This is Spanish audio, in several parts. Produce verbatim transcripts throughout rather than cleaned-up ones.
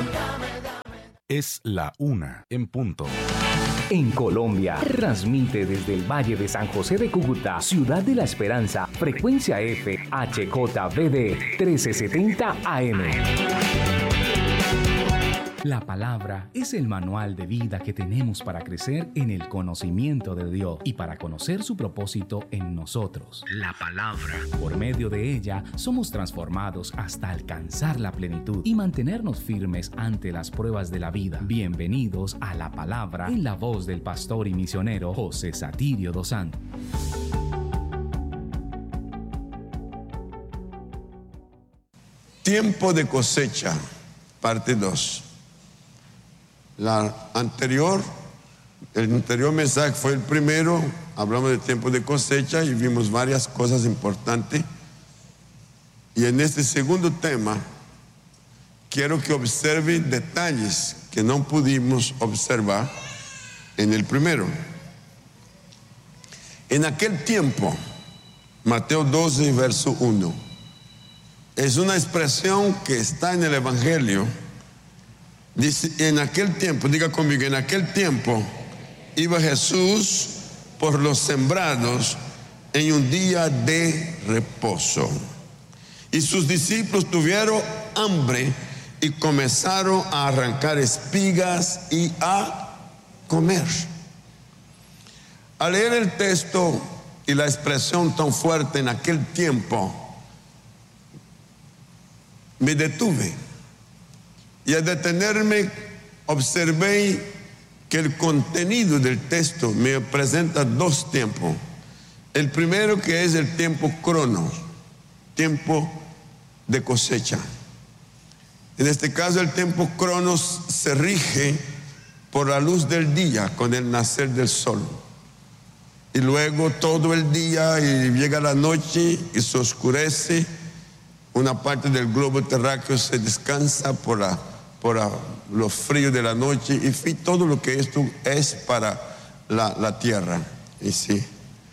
Es la una en punto. En Colombia, transmite desde el Valle de San José de Cúcuta, Ciudad de la Esperanza, frecuencia F H J V D trece setenta A M. La palabra es el manual de vida que tenemos para crecer en el conocimiento de Dios y para conocer su propósito en nosotros. La palabra. Por medio de ella somos transformados hasta alcanzar la plenitud y mantenernos firmes ante las pruebas de la vida. Bienvenidos a La Palabra en la voz del pastor y misionero José Satirio dos Santos. Tiempo de cosecha, parte dos. La anterior, el anterior mensaje fue el primero, hablamos de tiempo de cosecha y vimos varias cosas importantes. Y en este segundo tema, quiero que observe detalles que no pudimos observar en el primero. En aquel tiempo, Mateo doce, verso uno, es una expresión que está en el Evangelio. Dice, en aquel tiempo, diga conmigo, en aquel tiempo iba Jesús por los sembrados en un día de reposo. Y sus discípulos tuvieron hambre y comenzaron a arrancar espigas y a comer. Al leer el texto y la expresión tan fuerte en aquel tiempo, me detuve. Y al detenerme, observé que el contenido del texto me presenta dos tiempos. El primero, que es el tiempo cronos, tiempo de cosecha. En este caso, el tiempo cronos se rige por la luz del día con el nacer del sol. Y luego todo el día y llega la noche y se oscurece. Una parte del globo terráqueo se descansa por la por los fríos de la noche y fin, todo lo que esto es para la, la tierra. Y, sí.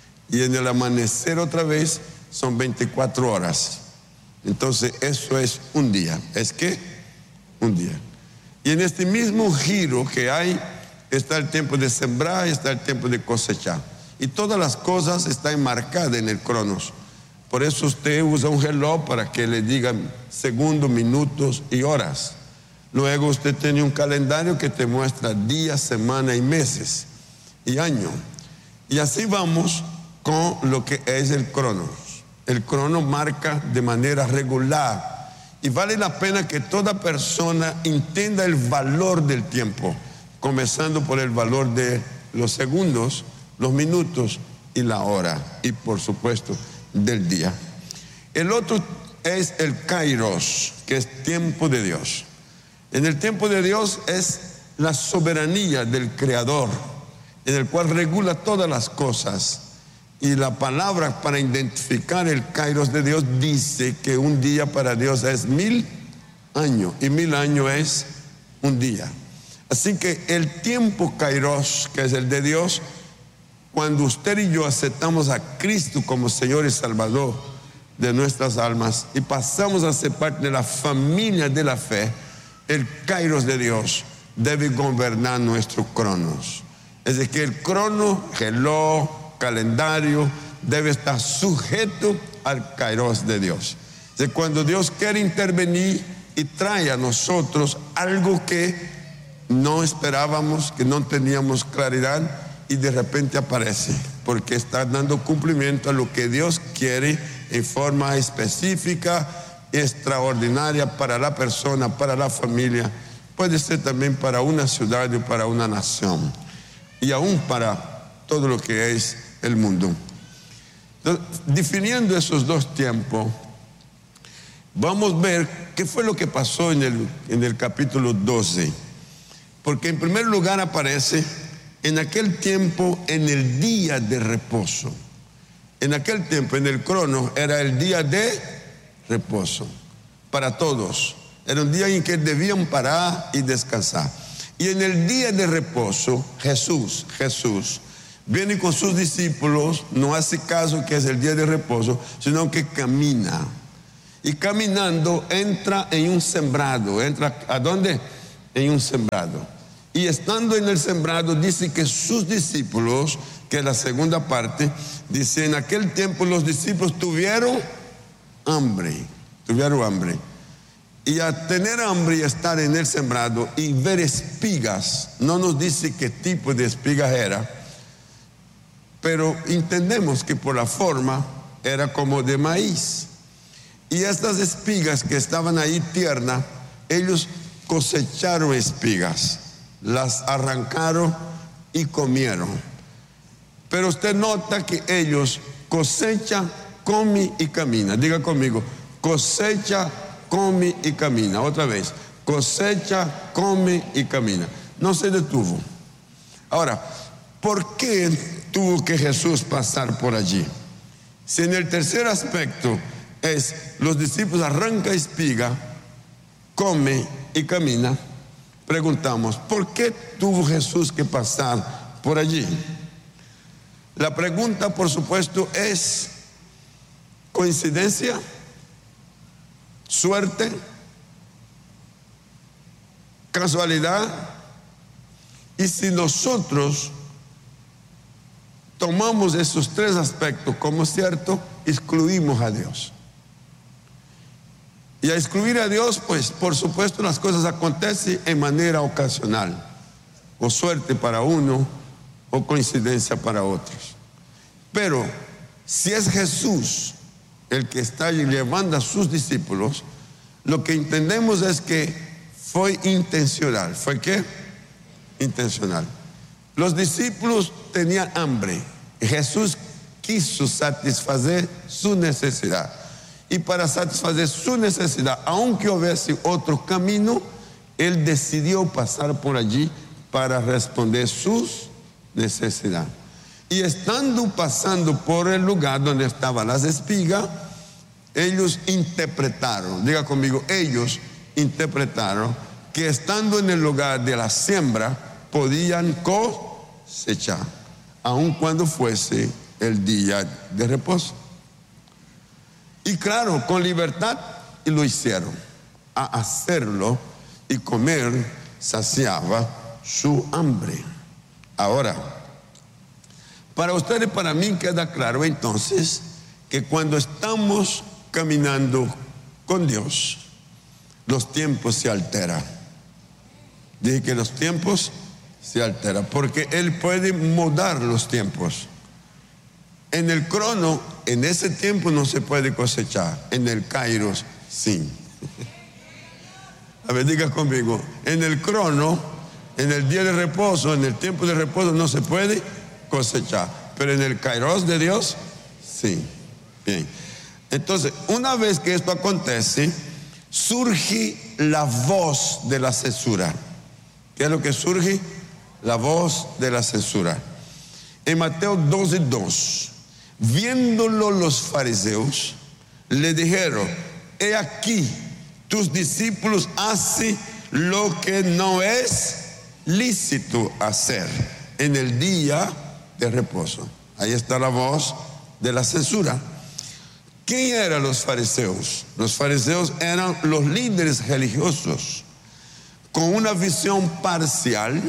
y en el amanecer otra vez son veinticuatro horas. Entonces eso es un día. ¿Es qué? Un día. Y en este mismo giro que hay, está el tiempo de sembrar y está el tiempo de cosechar. Y todas las cosas están enmarcadas en el cronos. Por eso usted usa un reloj para que le digan segundos, minutos y horas. Luego usted tiene un calendario que te muestra días, semanas y meses y años. Y así vamos con lo que es el cronos. El crono marca de manera regular. Y vale la pena que toda persona entienda el valor del tiempo, comenzando por el valor de los segundos, los minutos y la hora. Y por supuesto, del día. El otro es el kairos, que es tiempo de Dios. En el tiempo de Dios es la soberanía del Creador, en el cual regula todas las cosas. Y la palabra para identificar el kairos de Dios dice que un día para Dios es mil años, y mil años es un día. Así que el tiempo kairos, que es el de Dios, cuando usted y yo aceptamos a Cristo como Señor y Salvador de nuestras almas y pasamos a ser parte de la familia de la fe, el kairos de Dios debe gobernar nuestro cronos. Es decir, que el crono, reloj, calendario, debe estar sujeto al kairos de Dios. Es decir, cuando Dios quiere intervenir y trae a nosotros algo que no esperábamos, que no teníamos claridad, y de repente aparece, porque está dando cumplimiento a lo que Dios quiere en forma específica, extraordinaria para la persona, para la familia, puede ser también para una ciudad y para una nación, y aún para todo lo que es el mundo. Entonces, definiendo esos dos tiempos, vamos a ver qué fue lo que pasó en el, en el capítulo doce, porque en primer lugar aparece en aquel tiempo, en el día de reposo. En aquel tiempo, en el crono, era el día de reposo para todos. Era un día en que debían parar y descansar. Y en el día de reposo, Jesús, Jesús, viene con sus discípulos, no hace caso que es el día de reposo, sino que camina. Y caminando entra en un sembrado. ¿Entra a dónde? en un sembrado. Y estando en el sembrado, dice que sus discípulos, que es la segunda parte, dice, en aquel tiempo los discípulos tuvieron hambre, tuvieron hambre. Y a tener hambre y estar en el sembrado y ver espigas, no nos dice qué tipo de espigas era, pero entendemos que por la forma era como de maíz. Y estas espigas que estaban ahí tiernas, ellos cosecharon espigas, las arrancaron y comieron. Pero usted nota que ellos cosechan, come y camina. Diga conmigo, cosecha, come y camina. Otra vez, cosecha, come y camina. No se detuvo. Ahora, ¿por qué tuvo que Jesús pasar por allí? Si en el tercer aspecto es los discípulos arrancan espiga, come y camina, preguntamos, ¿por qué tuvo Jesús que pasar por allí? La pregunta, por supuesto, es ¿coincidencia? ¿Suerte? ¿Casualidad? Y si nosotros tomamos esos tres aspectos como cierto, excluimos a Dios. Y a excluir a Dios, pues por supuesto las cosas acontecen en manera ocasional, o suerte para uno, o coincidencia para otros. Pero si es Jesús el que está llevando a sus discípulos, lo que entendemos es que fue intencional. ¿Fue qué? Intencional. Los discípulos tenían hambre y Jesús quiso satisfacer su necesidad. Y para satisfacer su necesidad, aunque hubiese otro camino, Él decidió pasar por allí para responder sus necesidades. Y estando pasando por el lugar donde estaban las espigas, ellos interpretaron, diga conmigo, ellos interpretaron que estando en el lugar de la siembra podían cosechar, aun cuando fuese el día de reposo. Y claro, con libertad, y lo hicieron. A hacerlo y comer saciaba su hambre. Ahora, para ustedes y para mí queda claro entonces que cuando estamos caminando con Dios, los tiempos se alteran. Dije que los tiempos se alteran porque Él puede mudar los tiempos. En el crono, en ese tiempo no se puede cosechar. En el kairos, sí. A ver, diga conmigo. En el crono, en el día de reposo, en el tiempo de reposo no se puede cosechar. Pero en el kairos de Dios, sí. Bien. Entonces, una vez que esto acontece, surge la voz de la censura. ¿Qué es lo que surge? La voz de la censura. En Mateo doce, dos. Viéndolo los fariseos, le dijeron, he aquí, tus discípulos hacen lo que no es lícito hacer en el día de reposo. Ahí está la voz de la censura. ¿Quién eran los fariseos? Los fariseos eran los líderes religiosos con una visión parcial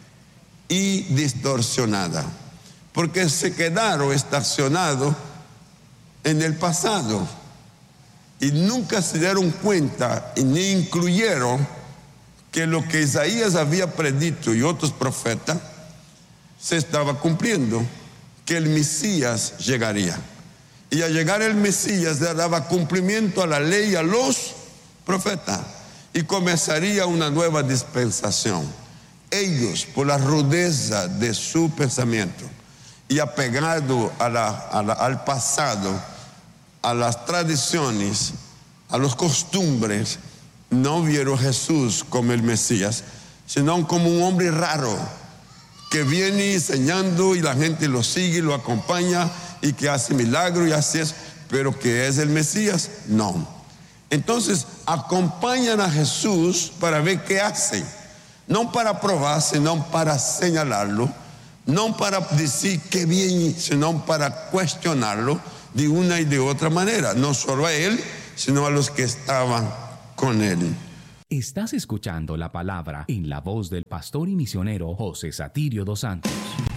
y distorsionada, porque se quedaron estacionados en el pasado y nunca se dieron cuenta y ni incluyeron que lo que Isaías había predicto y otros profetas se estaba cumpliendo, que el Mesías llegaría. Y al llegar el Mesías le daba cumplimiento a la ley y a los profetas y comenzaría una nueva dispensación. Ellos, por la rudeza de su pensamiento y apegado a la, a la, al pasado, a las tradiciones, a las costumbres, no vieron a Jesús como el Mesías, sino como un hombre raro que viene enseñando y la gente lo sigue, lo acompaña y que hace milagros y así es, pero que es el Mesías, no. Entonces acompañan a Jesús para ver qué hace, no para probar, sino para señalarlo, no para decir qué bien, sino para cuestionarlo de una y de otra manera, no solo a él, sino a los que estaban con él. Estás escuchando la palabra en la voz del pastor y misionero José Satirio dos Santos.